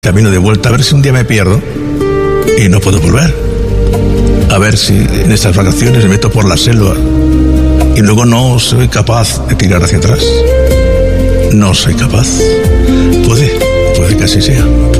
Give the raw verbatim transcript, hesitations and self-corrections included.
camino de vuelta, a ver si un día me pierdo y no puedo volver. A ver si en estas vacaciones me meto por la selva y luego no soy capaz de tirar hacia atrás. No soy capaz. Puede, puede que así sea.